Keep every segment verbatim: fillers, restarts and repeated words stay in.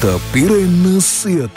පිරෙන්න සියත.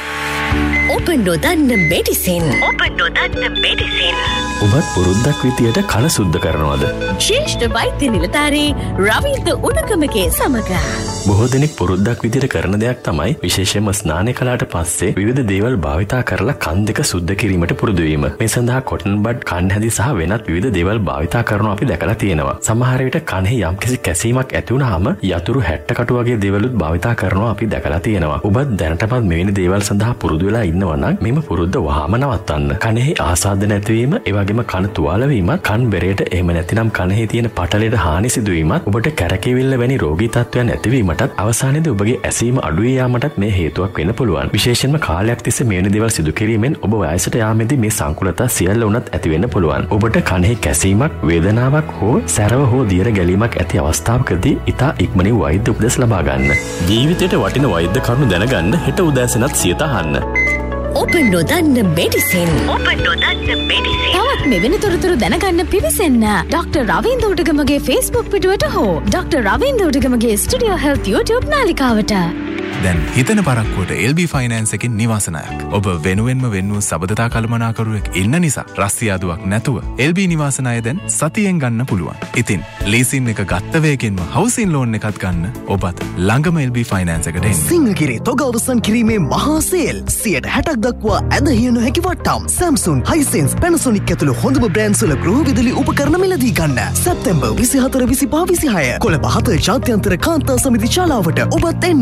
ඔබ නොදන්න මෙඩිසින් ඔබ නොදන්න මෙඩිසින් ඔබත් පුරුද්දක් විදියට කන සුද්ධ කරනවද? ශ්‍රේෂ්ඨ වෛද්‍ය නිලධාරී රවීන්ද්‍ර උණගමගේ සමග බොහෝ දෙනෙක් පුරුද්දක් විදියට කරන දෙයක් තමයි විශේෂයෙන්ම ස්නානය කළාට පස්සේ විවිධ දේවල් භාවිතා කරලා කන් දෙක සුද්ධ කිරීමට පුරුදු වීම. මේ සඳහා කොටන් බඩ්, කන් හැදි සහ වෙනත් විවිධ දේවල් භාවිතා කරනවා අපි දැකලා තියෙනවා. සමහර විට කනෙහි යම්කිසි කැසීමක් ඇති වුනහම යතුරු හැට්ට කටු වගේ දේවලුත් භාවිතා කරනවා අපි දැකලා තියෙනවා. ඔබත් දැනටමත් මෙවැනි දේවල් සඳහා පුරුදු වෙලා ඉන්නවා නම් මෙම පුරුද්ද වහාම නවත්තන්න. කනෙහි ආසාදන ඇතිවීම, ඒ වගේම කන තුවාල වීමත්, කන් බෙරයට එහෙම නැතිනම් කනෙහි තියෙන පටලයට හානි සිදුවීමත්, ඔබට කැරකෙවිල්ල වැනි රෝගී තත්ත්වයන් ඇතිවීමටත්, අවසානයේදී ඔබගේ ඇසීම අඩු වී යාමටත් මේ හේතුවක් වෙන්න පුළුවන්. විශේෂයෙන්ම කාලයක් තිස්සේ මෙවැනි දේවල් සිදු කිරීමෙන් ඔබ වයසට යාමේදී මේ සංකුලතා සියල්ල උනත් ඇති වෙන්න පුළුවන්. ඔබට කනෙහි කැසීමක්, වේදනාවක් හෝ සැරව හෝ දියර ගැලීමක් ඇති අවස්ථාවකදී ඉතා ඉක්මනින් වෛද්‍ය උපදෙස් ලබා ගන්න. ජීවිතයට වටින වෛද්‍ය කරුණු දැනගන්න හෙට උදෑසනත් සියත අහන්න. ඔබ නොදන්න මෙඩිසින් ඔබ නොදන්න මෙඩිසින් තවත් මෙවැනි තොරතුරු දැනගන්න පිවිසෙන්න ඩොක්ටර් රවීන්ද්‍ර උඩගමගේ Facebook පිටුවට හෝ doctor Ravindra උඩගමගේ studio health YouTube නාලිකාවට. දැන් හිතන පරක්කුවට එල් බී ෆයිනෑන්ස් එකෙන් නිවාසනායක්. ඔබ වෙනුවෙන්ම වෙන්නු සබඳතා කළමනාකරුවෙක් ඉන්න නිසා රස්තියාදුවක් නැතුව එල් බී නිවාසනාය දැන් සතියෙන් ගන්න පුළුවන්. ඉතින් ලීසින් එක ගත්ත වේගෙන්ම හවුසින් ලෝන් එකත් ගන්න ඔබත් ළඟම එල් බී ෆයිනෑන්ස් එකට එන්න. සිංහගිරේ තොග අවසන් කිරීමේ මහා සේල් සියයට හැටක් දක්වා ඇදහිය නොහැකි වට්ටම්. Samsung, Hisense, Panasonic ඇතුළු හොඳම බ්‍රෑන්ඩ්ස් වල ගෘහ විදුලි උපකරණ මිලදී ගන්න. සැප්තැම්බර් විසිහතර විසිපහ විසිහය කොළඹ හත ජාත්‍යන්තර කාන්තා සමිති ශාලාවට ඔබත් එන්න.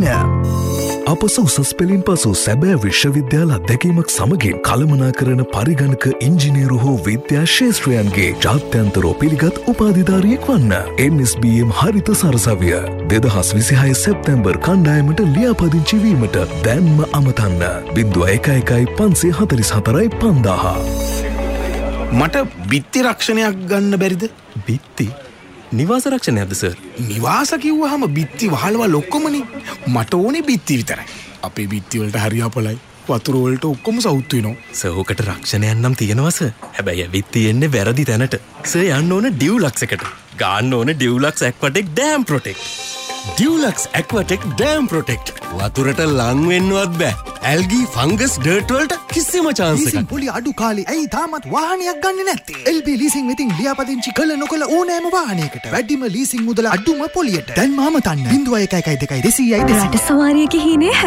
අප සුසස් පෙළින් පසු සැබෑ විශ්වවිද්‍යාල අත්දැකීමක් සමගින් කළමනාකරන පරිගණක ඉංජිනේරු හෝ විද්‍යා ශේෂ්ත්‍රයන්ගේ ජාත්‍යන්තරෝ පිළිගත් උපාධිධාරියෙක් වන්න. එන් එස් බී එම් හරිත සරසවිය දෙදහස් විසිහය සැප්තැම්බර් කණ්ඩායමට ලියාපදිංචි වීමට දැන්ම අමතන්න. බිංදුව එක එකයි පන්සිය හතළිස් හතරයි පන්දාහ. මට බිත්ති රක්ෂණයක් ගන්න බැරිද? බිත්ති නිවාස රක්ෂණයක්ද සර්? නිවාස කිව්වහම බිත්ති වහලවල් ඔක්කොමනේ. මට ඕනේ බිත්ති විතරයි. අපේ බිත්ති වලට හරියාපලයි. වතුර වලට ඔක්කොම සවුත් වෙනවා. සර් ඔකට රක්ෂණයක් නම් තියෙනවා සර්. හැබැයි ඇවිත් තියෙන්නේ වැරදි තැනට. සර් යන්න ඕන ඩියුලක්ස් එකට. ගන්න ඕන ඩියුලක්ස් ඇක්වාටෙක් ඩෑම් ප්‍රොටෙක්ට්. ඩියුලක්ස් ඇක්වාටෙක් dam protect. වතුරට ලං වෙන්නවත් බෑ. ඇල්ගී, ෆංගස්, ඩර්ට් වලට කිසිම chance එකක්. ලීසින් පොලි අඩු කාලේ ඇයි තාමත් වාහනයක් ගන්නෙ නැත්තේ? එල් බී ලීසින් වෙතින් ලියාපදිංචි කළ නොකළ ඕනෑම වාහනයකට වැඩිම ලීසින් මුදල අඩුම පොලියට. දැන් මාම තන්න. බිංදුව එක එකයි දෙකයි දෙසීයයි දෙසීය. රට සවාරිය ගිහිනේ